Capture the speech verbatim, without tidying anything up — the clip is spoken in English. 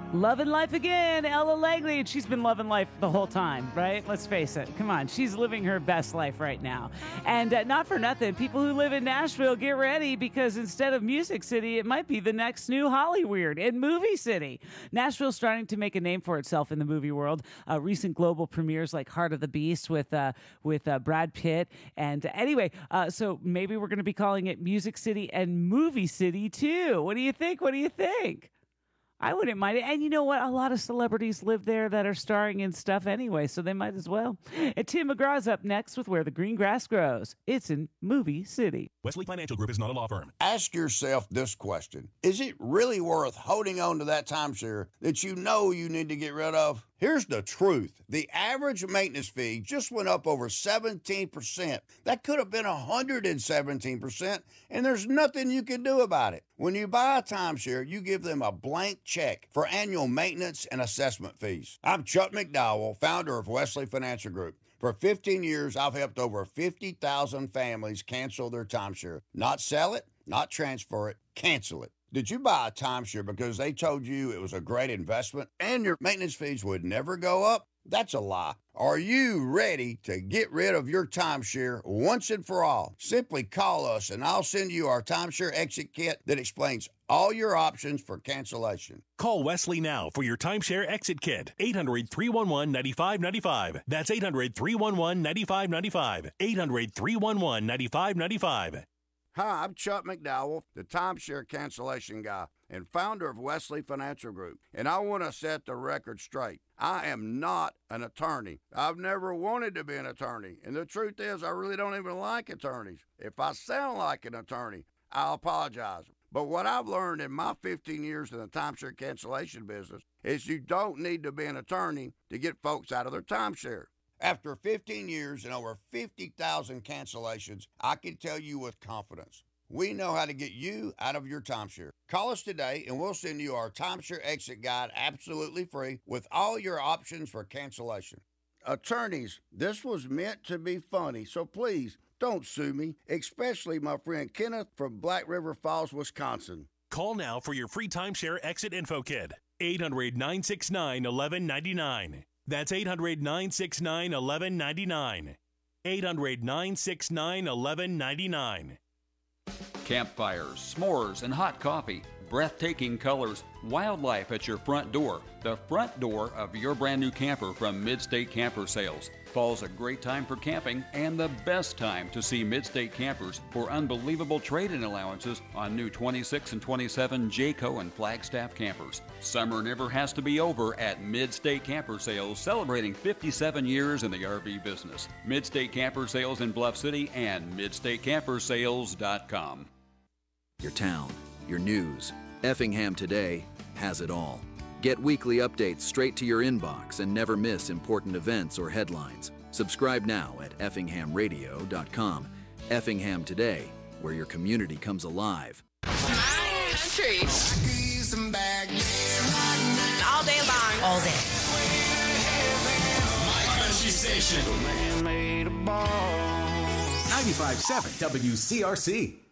Loving life again, Ella Langley. And she's been loving life the whole time, right? Let's face it. Come on. She's living her best life right now. And uh, not for nothing, people who live in Nashville, get ready, because instead of Music City, it might be the next new Hollyweird in Movie City. Nashville's starting to make a name for itself in the movie world. Uh, recent global premieres like Heart of the Beast with uh, with uh, Brad Pitt. And uh, anyway, uh, so maybe we're going to be calling it Music City and Movie City too. What do you think? What do you think? I wouldn't mind it. And you know what? A lot of celebrities live there that are starring in stuff anyway, so they might as well. And Tim McGraw's up next with Where the Green Grass Grows. It's in Movie City. Wesley Financial Group is not a law firm. Ask yourself this question. Is it really worth holding on to that timeshare that you know you need to get rid of? Here's the truth. The average maintenance fee just went up over seventeen percent. That could have been one hundred seventeen percent, and there's nothing you can do about it. When you buy a timeshare, you give them a blank check for annual maintenance and assessment fees. I'm Chuck McDowell, founder of Wesley Financial Group. For fifteen years, I've helped over fifty thousand families cancel their timeshare. Not sell it, not transfer it, cancel it. Did you buy a timeshare because they told you it was a great investment and your maintenance fees would never go up? That's a lie. Are you ready to get rid of your timeshare once and for all? Simply call us and I'll send you our timeshare exit kit that explains all your options for cancellation. Call Wesley now for your timeshare exit kit. eight hundred, three one one, nine five nine five. That's eight hundred, three one one, nine five nine five. eight hundred, three one one, nine five nine five. Hi, I'm Chuck McDowell, the timeshare cancellation guy and founder of Wesley Financial Group, and I want to set the record straight. I am not an attorney. I've never wanted to be an attorney, and the truth is I really don't even like attorneys. If I sound like an attorney, I'll apologize. But what I've learned in my fifteen years in the timeshare cancellation business is you don't need to be an attorney to get folks out of their timeshare. After fifteen years and over fifty thousand cancellations, I can tell you with confidence, we know how to get you out of your timeshare. Call us today and we'll send you our timeshare exit guide absolutely free with all your options for cancellation. Attorneys, this was meant to be funny, so please don't sue me, especially my friend Kenneth from Black River Falls, Wisconsin. Call now for your free timeshare exit info kit. eight hundred, nine six nine, one one nine nine. That's eight hundred, nine six nine, one one nine nine. eight hundred, nine six nine, one one nine nine. Campfires, s'mores, and hot coffee. Breathtaking colors, wildlife at your front door. The front door of your brand new camper from Mid-State Camper Sales. Fall's a great time for camping and the best time to see Mid-State Campers for unbelievable trade-in allowances on new twenty-six and twenty-seven Jayco and Flagstaff campers. Summer never has to be over at Mid-State Camper Sales, celebrating fifty-seven years in the R V business. Mid-State Camper Sales in Bluff City and mid state camper sales dot com. Your town, your news. Effingham Today has it all. Get weekly updates straight to your inbox and never miss important events or headlines. Subscribe now at effingham radio dot com. Effingham Today, where your community comes alive. My country. All day long. All day. My country station. ninety-five point seven W C R C.